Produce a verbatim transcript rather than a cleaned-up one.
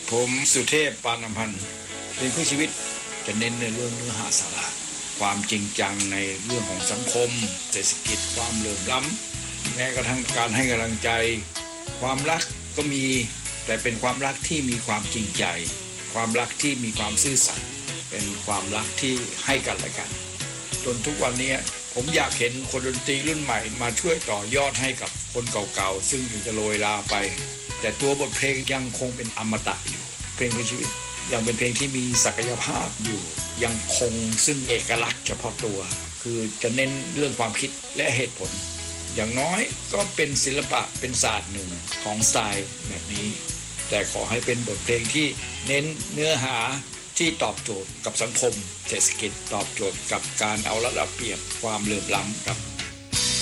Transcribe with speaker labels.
Speaker 1: ผมสุเทพปานอำพันธ์เป็นคู่ชีวิตจะเน้นในเรื่องเนื้อหาสาระความจริงจังในเรื่องของสังคมเศรษฐกิจความเหลื่อมล้ำแม้กระทั่งการให้กำลังใจความรักก็มีแต่เป็นความรักที่มีความจริงใจความรักที่มีความซื่อสัตย์เป็นความรักที่ให้กันและกันจนทุกวันนี้ผมอยากเห็นคนดนตรีรุ่นใหม่มาช่วยต่อยอดให้กับคนเก่าๆซึ่งจะโรยลาไปแต่ตัวบทเพลงยังคงเป็นอมตะอยู่เพลงในชีวิตยังเป็นเพลงที่มีศักยภาพอยู่ยังคงซึ่งเอกลักษณ์เฉพาะตัวคือจะเน้นเรื่องความคิดและเหตุผลอย่างน้อยก็เป็นศิลปะเป็นศาสตร์หนึ่งของสไตล์แบบนี้แต่ขอให้เป็นบทเพลงที่เน้นเนื้อหาที่ตอบโจทย์กับสังคมเศรษฐกิจตอบโจทย์กับการเอาระดับเปรียบความเหลื่อมล้ำครับ